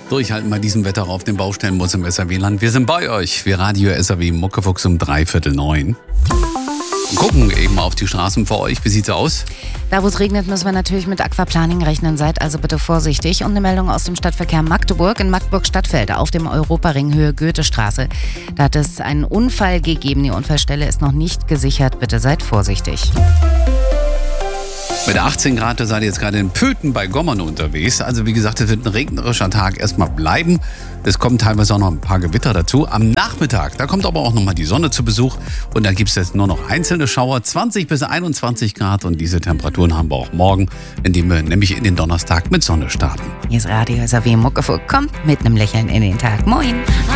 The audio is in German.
Durchhalten bei diesem Wetter auf den Baustellen muss im SAW-Land. Wir sind bei euch. Wir Radio SAW Muckefuchs um 8:45. Gucken eben auf die Straßen vor euch. Wie sieht's aus? Da, wo es regnet, müssen wir natürlich mit Aquaplaning rechnen. Seid also bitte vorsichtig. Und eine Meldung aus dem Stadtverkehr Magdeburg. In Magdeburg-Stadtfelde auf dem Europaring Höhe Goethestraße. Da hat es einen Unfall gegeben. Die Unfallstelle ist noch nicht gesichert. Bitte seid vorsichtig. Mit 18 Grad, da seid ihr jetzt gerade in Pöthen bei Gommern unterwegs. Also wie gesagt, es wird ein regnerischer Tag erstmal bleiben. Es kommen teilweise auch noch ein paar Gewitter dazu. Am Nachmittag, da kommt aber auch nochmal die Sonne zu Besuch. Und da gibt es jetzt nur noch einzelne Schauer, 20 bis 21 Grad. Und diese Temperaturen haben wir auch morgen, indem wir nämlich in den Donnerstag mit Sonne starten. Hier ist Radio SAW Muckefuchs. Kommt mit einem Lächeln in den Tag. Moin!